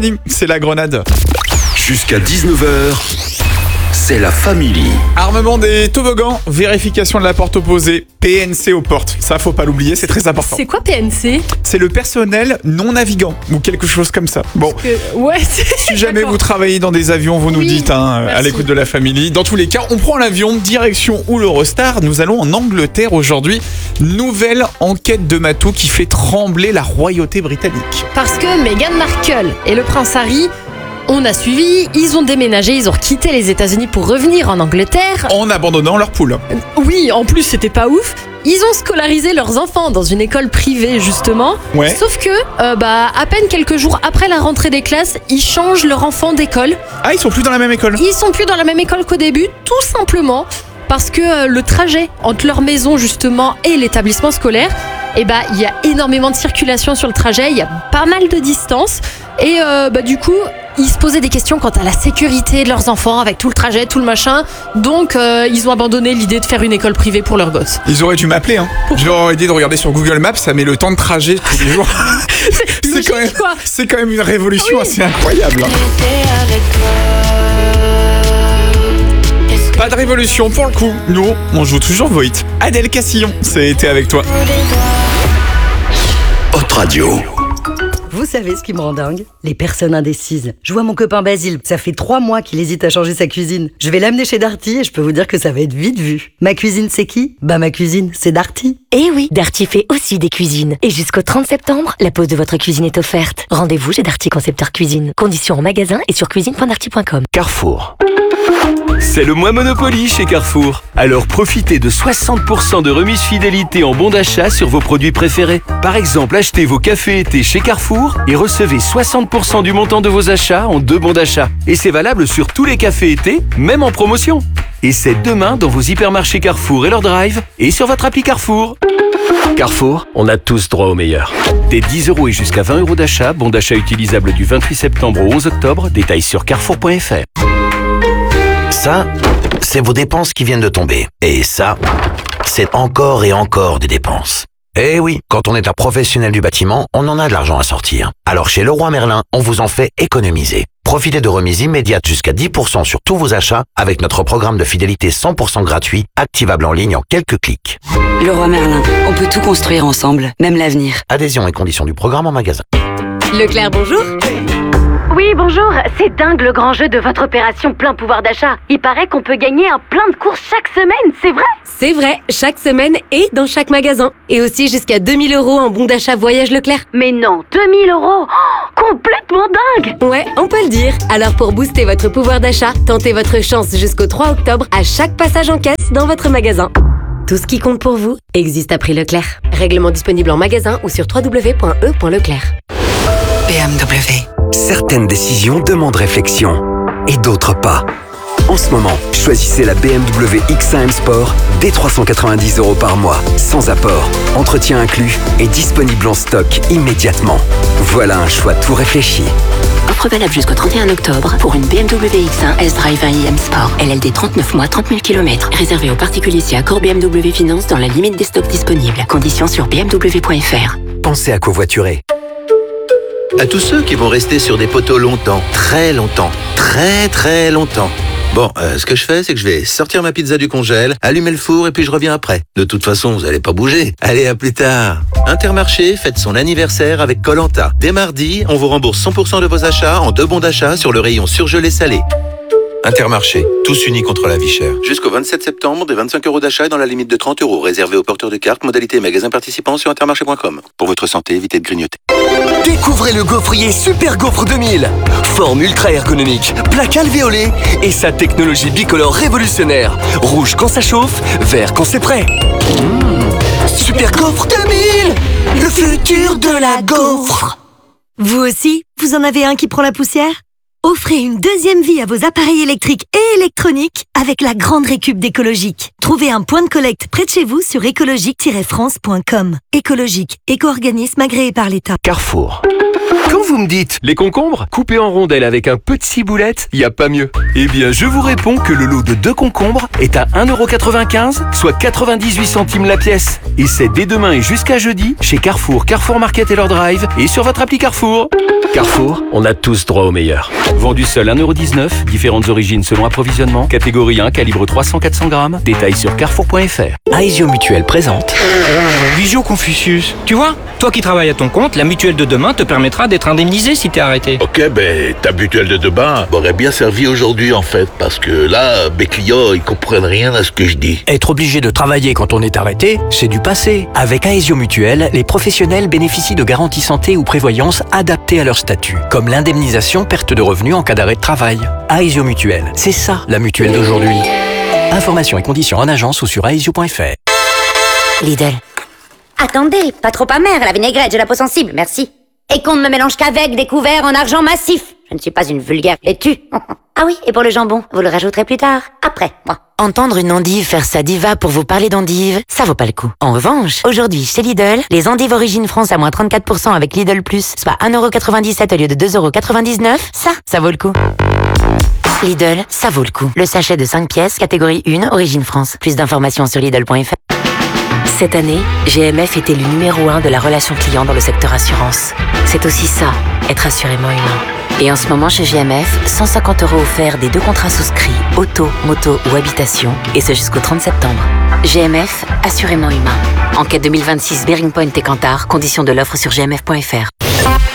C'est la grenade. Jusqu'à 19h, c'est la famille. Armement des toboggans, vérification de la porte opposée, PNC aux portes. Ça, faut pas l'oublier, c'est très important. C'est quoi PNC? C'est le personnel non navigant ou quelque chose comme ça. Bon, Ouais, si jamais vous travaillez dans des avions, vous nous Oui, dites à merci. l'écoute de la famille. Dans tous les cas, on prend l'avion, direction ou l'Eurostar. Nous allons en Angleterre aujourd'hui. Nouvelle enquête de Matou qui fait trembler la royauté britannique. Parce que Meghan Markle et le prince Harry, on a suivi, ils ont déménagé, ils ont quitté les États-Unis pour revenir en Angleterre. En abandonnant leur poule. Oui, en plus, c'était pas ouf. Ils ont scolarisé leurs enfants dans une école privée, justement. Ouais. Sauf que, à peine quelques jours après la rentrée des classes, ils changent leur enfant d'école. Ah, ils sont plus dans la même école. Ils sont plus dans la même école qu'au début, tout simplement parce que le trajet entre leur maison, justement, et l'établissement scolaire, il y a énormément de circulation sur le trajet, il y a pas mal de distance. Et du coup, ils se posaient des questions quant à la sécurité de leurs enfants avec tout le trajet, tout le machin. Donc, ils ont abandonné l'idée de faire une école privée pour leurs gosses. Ils auraient dû m'appeler. Je leur aurais dit de regarder sur Google Maps, ça met le temps de trajet tous les jours. Logique, quoi. C'est quand même une révolution assez incroyable. Pas de révolution pour le coup. Nous, on joue toujours Voit. Adèle Cassillon, c'est été avec toi. Hot Radio. Vous savez ce qui me rend dingue? Les personnes indécises. Je vois mon copain Basile, ça fait 3 mois qu'il hésite à changer sa cuisine. Je vais l'amener chez Darty et je peux vous dire que ça va être vite vu. Ma cuisine, c'est qui? Ma cuisine, c'est Darty. Eh oui, Darty fait aussi des cuisines. Et jusqu'au 30 septembre, la pose de votre cuisine est offerte. Rendez-vous chez Darty Concepteur Cuisine. Conditions en magasin et sur cuisine.darty.com. Carrefour. C'est le mois Monopoly chez Carrefour. Alors profitez de 60% de remise fidélité en bons d'achat sur vos produits préférés. Par exemple, achetez vos cafés été chez Carrefour et recevez 60% du montant de vos achats en 2 bons d'achat. Et c'est valable sur tous les cafés été, même en promotion. Et c'est demain dans vos hypermarchés Carrefour et leur drive et sur votre appli Carrefour. Carrefour, on a tous droit au meilleur. Des 10 € et jusqu'à 20 € d'achat, bon d'achat utilisable du 28 septembre au 11 octobre, détails sur carrefour.fr. Ça, c'est vos dépenses qui viennent de tomber. Et ça, c'est encore et encore des dépenses. Eh oui, quand on est un professionnel du bâtiment, on en a de l'argent à sortir. Alors chez Leroy Merlin, on vous en fait économiser. Profitez de remises immédiates jusqu'à 10% sur tous vos achats avec notre programme de fidélité 100% gratuit, activable en ligne en quelques clics. Leroy Merlin, on peut tout construire ensemble, même l'avenir. Adhésion et conditions du programme en magasin. Leclerc, bonjour. Oui, bonjour. C'est dingue le grand jeu de votre opération plein pouvoir d'achat. Il paraît qu'on peut gagner un plein de courses chaque semaine, c'est vrai? C'est vrai, chaque semaine et dans chaque magasin. Et aussi jusqu'à 2000 € en bon d'achat voyage Leclerc. Mais non, 2000 €. Complètement dingue. Ouais, on peut le dire. Alors pour booster votre pouvoir d'achat, tentez votre chance jusqu'au 3 octobre à chaque passage en caisse dans votre magasin. Tout ce qui compte pour vous existe à prix Leclerc. Règlement disponible en magasin ou sur www.e.leclerc. BMW. Certaines décisions demandent réflexion et d'autres pas. En ce moment, choisissez la BMW X1 M Sport dès 390 € par mois, sans apport, entretien inclus et disponible en stock immédiatement. Voilà un choix tout réfléchi. Offre valable jusqu'au 31 octobre pour une BMW X1 S-Drive 1i M Sport. LLD 39 mois, 30 000 km. Réservé aux particuliers si accord BMW Finance dans la limite des stocks disponibles. Conditions sur bmw.fr. Pensez à covoiturer. À tous ceux qui vont rester sur des poteaux longtemps, très longtemps, très très longtemps. Bon, ce que je fais, c'est que je vais sortir ma pizza du congèle, allumer le four et puis je reviens après. De toute façon, vous allez pas bouger. Allez, à plus tard. Intermarché fête son anniversaire avec Koh-Lanta. Dès mardi, on vous rembourse 100% de vos achats en 2 bons d'achat sur le rayon surgelé salé. Intermarché, tous unis contre la vie chère. Jusqu'au 27 septembre, des 25 € d'achat dans la limite de 30 €, réservé aux porteurs de cartes, modalité magasin participant sur intermarché.com. Pour votre santé, évitez de grignoter. Découvrez le gaufrier Super Gaufre 2000. Forme ultra ergonomique, plaque alvéolée et sa technologie bicolore révolutionnaire. Rouge quand ça chauffe, vert quand c'est prêt. Super Gaufre 2000, le futur de la gaufre. Vous aussi, vous en avez un qui prend la poussière? Offrez une deuxième vie à vos appareils électriques et électroniques avec la grande récup d'Écologique. Trouvez un point de collecte près de chez vous sur écologique-france.com. Écologique, éco-organisme agréé par l'État. Carrefour. Quand vous me dites les concombres, coupés en rondelles avec un peu de ciboulette, y a pas mieux. Eh bien, je vous réponds que le lot de 2 concombres est à 1,95 €, soit 98 centimes la pièce. Et c'est dès demain et jusqu'à jeudi chez Carrefour, Carrefour Market et leur drive et sur votre appli Carrefour. Carrefour, on a tous droit au meilleur. Vendu seul 1,19 €, différentes origines selon approvisionnement, catégorie 1, calibre 300-400 grammes, détails sur carrefour.fr. Aesio Mutuelle présente Visio Confucius. Tu vois, toi qui travailles à ton compte, la mutuelle de demain te permettra d'être indemnisé si t'es arrêté. Ok, ben ta mutuelle de demain m'aurait bien servi aujourd'hui en fait, parce que là, mes clients, ils comprennent rien à ce que je dis. Être obligé de travailler quand on est arrêté, c'est du passé. Avec Aesio Mutuelle, les professionnels bénéficient de garanties santé ou prévoyance adaptées à leur statut, comme l'indemnisation perte de revenus en cas d'arrêt de travail. Aesio Mutuelle, c'est ça la mutuelle d'aujourd'hui. Informations et conditions en agence ou sur aesio.fr. Lidl. Attendez, pas trop amère, la vinaigrette, j'ai la peau sensible, merci. Et qu'on ne me mélange qu'avec des couverts en argent massif. Je ne suis pas une vulgaire laitue. Ah oui, et pour le jambon, vous le rajouterez plus tard, après, moi. Entendre une endive faire sa diva pour vous parler d'endive, ça vaut pas le coup. En revanche, aujourd'hui, chez Lidl, les endives Origine France à moins 34% avec Lidl Plus, soit 1,97 € au lieu de 2,99 €, ça vaut le coup. Lidl, ça vaut le coup. Le sachet de 5 pièces, catégorie 1, Origine France. Plus d'informations sur Lidl.fr. Cette année, GMF était le numéro 1 de la relation client dans le secteur assurance. C'est aussi ça, être assurément humain. Et en ce moment chez GMF, 150 € offerts des 2 contrats souscrits, auto, moto ou habitation, et ce jusqu'au 30 septembre. GMF, assurément humain. Enquête 2026 Bearing Point et Kantar, conditions de l'offre sur gmf.fr.